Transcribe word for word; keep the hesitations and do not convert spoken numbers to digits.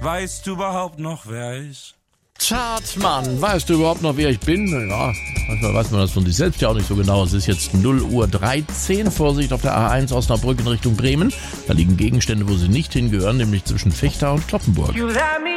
weißt du überhaupt noch, wer ist? Zartmann, weißt du überhaupt noch, wer ich bin? Ja, manchmal weiß man das von sich selbst ja auch nicht so genau. Es ist jetzt null Uhr dreizehn. Vorsicht auf der A eins Osnabrück in Richtung Bremen. Da liegen Gegenstände, wo sie nicht hingehören, nämlich zwischen Fechter und Kloppenburg. You let me